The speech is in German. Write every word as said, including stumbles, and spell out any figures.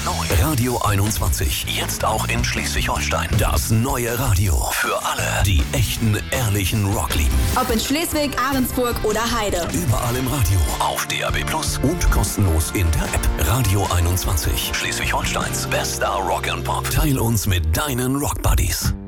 neu. Radio einundzwanzig. Jetzt auch in Schleswig-Holstein. Das neue Radio. Für alle, die echten, ehrlichen Rock lieben. Ob in Schleswig, Ahrensburg oder Heide. Überall im Radio. Auf D A B Plus. Und kostenlos in der App. Radio einundzwanzig. Schleswig-Holsteins bester Rock and Pop. Teil uns mit deinen Rock Buddies.